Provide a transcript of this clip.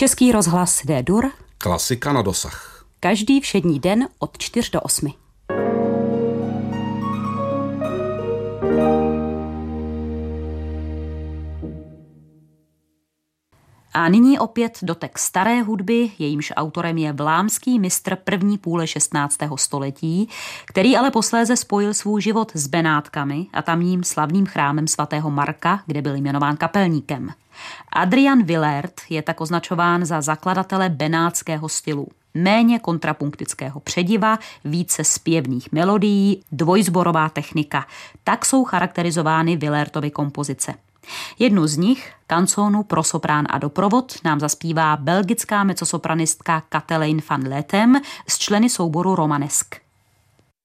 Český rozhlas D-dur. Klasika na dosah. Každý všední den od 4 do 8. A nyní opět dotek staré hudby, jejímž autorem je vlámský mistr první půle 16. století, který ale posléze spojil svůj život s Benátkami a tamním slavným chrámem svatého Marka, kde byl jmenován kapelníkem. Adrian Willaert je tak označován za zakladatele benátského stylu. Méně kontrapunktického přediva, více zpěvných melodií, dvojsborová technika. Tak jsou charakterizovány Willaertovy kompozice. Jednu z nich, kanzónu pro soprán a doprovod, nám zaspívá belgická mezzosopranistka Katelijne van Letem z členy souboru Romanesk.